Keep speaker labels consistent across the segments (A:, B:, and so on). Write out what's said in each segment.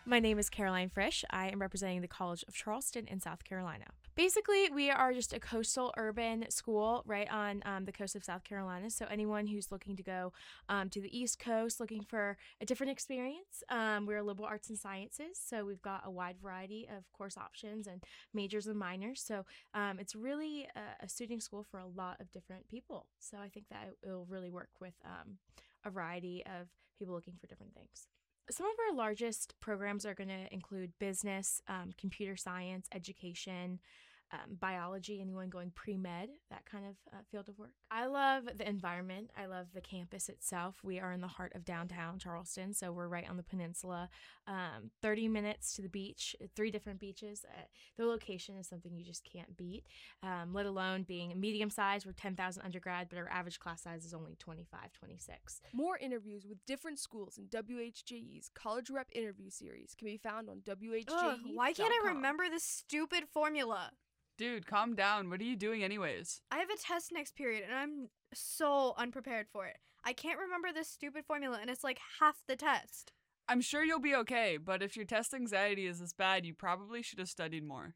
A: My name is Caroline Frisch. I am representing the College of Charleston in South Carolina. Basically, we are just a coastal urban school right on the coast of South Carolina. So anyone who's looking to go to the East Coast, looking for a different experience, we're liberal arts and sciences. So we've got a wide variety of course options and majors and minors. So it's really a suiting school for a lot of different people. So I think that it will really work with a variety of people looking for different things. Some of our largest programs are going to include business, computer science, education, biology, anyone going pre-med, that kind of field of work. I love the environment. I love the campus itself. We are in the heart of downtown Charleston, so we're right on the peninsula. 30 minutes to the beach, 3 different beaches. The location is something you just can't beat, let alone being medium size. We're 10,000 undergrad, but our average class size is only 25, 26.
B: More interviews with different schools in WHJE's College Rep Interview Series can be found on WHJE.com.
C: Why can't I remember this stupid formula?
D: Dude, calm down. What are you doing anyways?
C: I have a test next period, and I'm so unprepared for it. I can't remember this stupid formula, and it's like half the test.
D: I'm sure you'll be okay, but if your test anxiety is this bad, you probably should have studied more.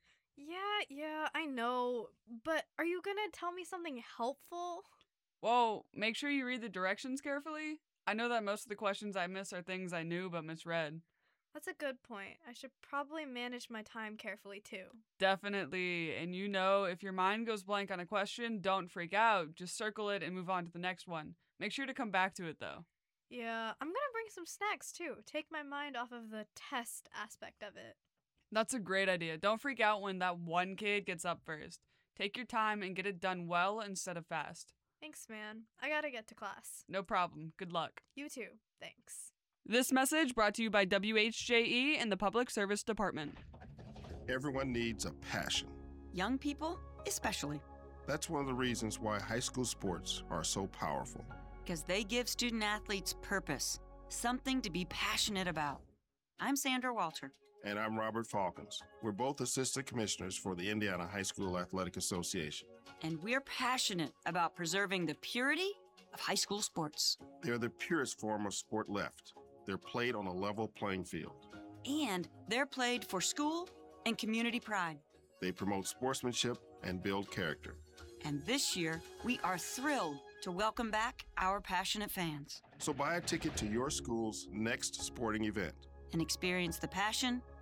C: Yeah, I know. But are you gonna tell me something helpful?
D: Whoa, make sure you read the directions carefully. I know that most of the questions I miss are things I knew but misread.
C: That's a good point. I should probably manage my time carefully, too.
D: Definitely. And if your mind goes blank on a question, don't freak out. Just circle it and move on to the next one. Make sure to come back to it, though.
C: Yeah, I'm gonna bring some snacks, too. Take my mind off of the test aspect of it.
D: That's a great idea. Don't freak out when that one kid gets up first. Take your time and get it done well instead of fast.
C: Thanks, man. I gotta get to class.
D: No problem. Good luck.
C: You too. Thanks.
D: This message brought to you by WHJE and the Public Service Department.
E: Everyone needs a passion.
F: Young people, especially.
E: That's one of the reasons why high school sports are so powerful.
F: Because they give student athletes purpose, something to be passionate about. I'm Sandra Walter.
E: And I'm Robert Falcons. We're both assistant commissioners for the Indiana High School Athletic Association.
F: And we're passionate about preserving the purity of high school sports.
E: They're the purest form of sport left. They're played on a level playing field.
F: And they're played for school and community pride.
E: They promote sportsmanship and build character.
F: And this year, we are thrilled to welcome back our passionate fans.
E: So buy a ticket to your school's next sporting event.
F: And experience the passion